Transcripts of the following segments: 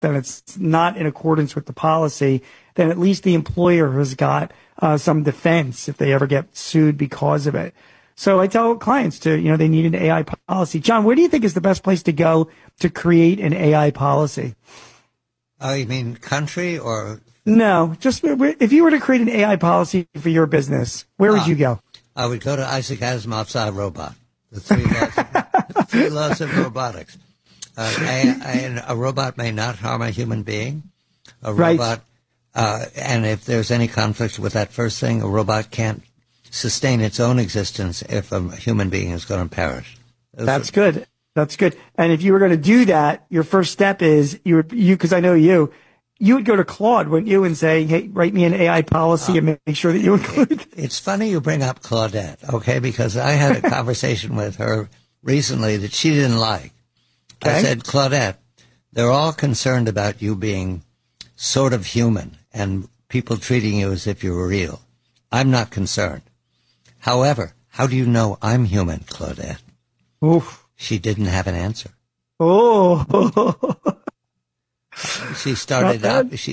then it's not in accordance with the policy, then at least the employer has got some defense if they ever get sued because of it. So I tell clients to, they need an AI policy. John, where do you think is the best place to go to create an AI policy? Oh, you mean country or? No, just if you were to create an AI policy for your business, where would you go? I would go to Isaac Asimov's iRobot, the three laws of robotics. A robot may not harm a human being. A robot, and if there's any conflict with that first thing, a robot can't sustain its own existence if a human being is going to perish. That's good. That's good. And if you were going to do that, your first step is because I know you would go to Claude, wouldn't you, and say, hey, write me an AI policy and make sure that you include. It's funny you bring up Claudette, okay, because I had a conversation with her recently that she didn't like. Okay. I said, Claudette, they're all concerned about you being sort of human and people treating you as if you were real. I'm not concerned. However, how do you know I'm human, Claudette? Oof. She didn't have an answer. Oh. She started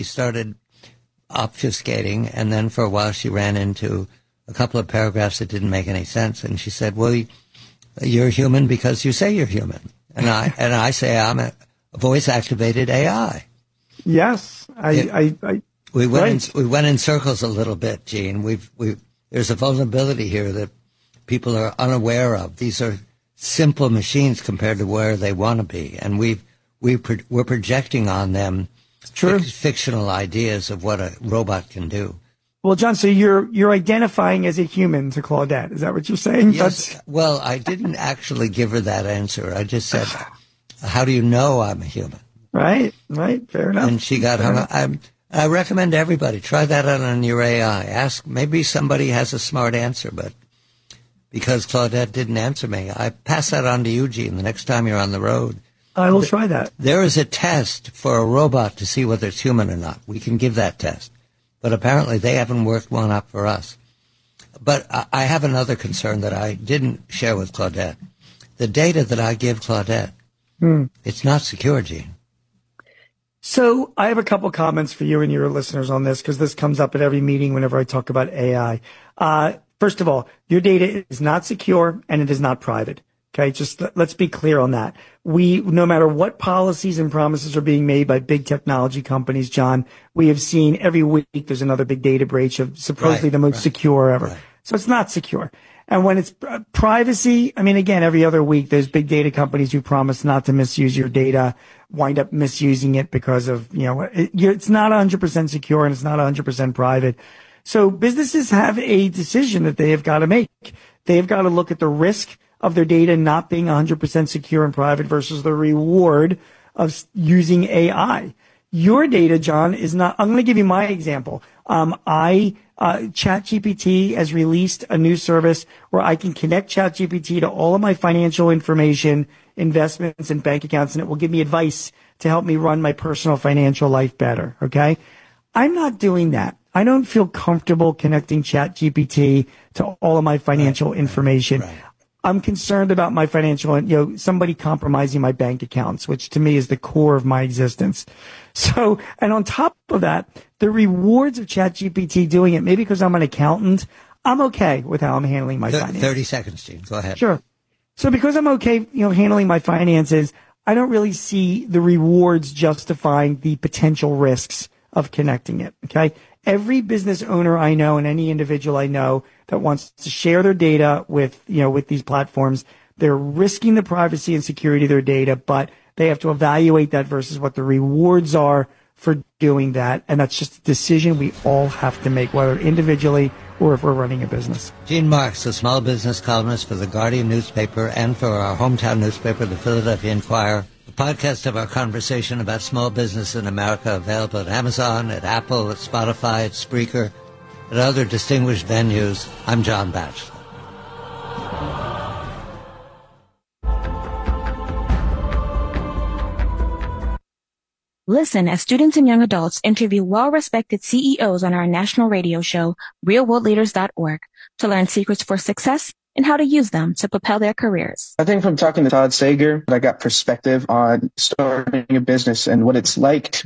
obfuscating, and then for a while she ran into a couple of paragraphs that didn't make any sense. And she said, well, you're human because you say you're human. And I say I'm a voice-activated AI. Yes. We went in circles a little bit, Gene. There's a vulnerability here that people are unaware of. These are simple machines compared to where they want to be. And we're projecting on them fictional ideas of what a robot can do. Well, John, so you're identifying as a human to Claudette. Is that what you're saying? Yes. Well, I didn't actually give her that answer. I just said, how do you know I'm a human? Right. Fair enough. And she got hung up. I recommend everybody try that out on your AI. Ask, maybe somebody has a smart answer, but because Claudette didn't answer me, I pass that on to you, Gene, the next time you're on the road. I will try that. There is a test for a robot to see whether it's human or not. We can give that test. But apparently they haven't worked one up for us. But I have another concern that I didn't share with Claudette. The data that I give Claudette, it's not secure, Gene. So I have a couple comments for you and your listeners on this, because this comes up at every meeting whenever I talk about AI. First of all, your data is not secure and it is not private. Okay, just let's be clear on that. No matter what policies and promises are being made by big technology companies, John, we have seen every week there's another big data breach of supposedly the most secure ever. Right. So it's not secure. And when it's privacy, I mean, again, every other week there's big data companies who promise not to misuse your data, wind up misusing it because of, it's not 100% secure and it's not 100% private. So businesses have a decision that they have got to make. They have got to look at the risk of their data not being 100% secure and private versus the reward of using AI. Your data, John, is not. I'm going to give you my example. ChatGPT has released a new service where I can connect ChatGPT to all of my financial information, investments, and bank accounts, and it will give me advice to help me run my personal financial life better. Okay, I'm not doing that. I don't feel comfortable connecting ChatGPT to all of my financial information. Right. I'm concerned about my financial, somebody compromising my bank accounts, which to me is the core of my existence. So, and on top of that, the rewards of ChatGPT doing it, maybe because I'm an accountant, I'm okay with how I'm handling my finances. 30 seconds, Gene. Go ahead. Sure. So because I'm okay, handling my finances, I don't really see the rewards justifying the potential risks of connecting it. Okay. Every business owner I know and any individual I know that wants to share their data with these platforms, they're risking the privacy and security of their data, but they have to evaluate that versus what the rewards are for doing that. And that's just a decision we all have to make, whether individually or if we're running a business. Gene Marks, a small business columnist for the Guardian newspaper and for our hometown newspaper, the Philadelphia Inquirer. A podcast of our conversation about small business in America, available at Amazon, at Apple, at Spotify, at Spreaker, at other distinguished venues. I'm John Batchelor. Listen as students and young adults interview well-respected CEOs on our national radio show, realworldleaders.org, to learn secrets for success and how to use them to propel their careers. I think from talking to Todd Sager, I got perspective on starting a business and what it's like to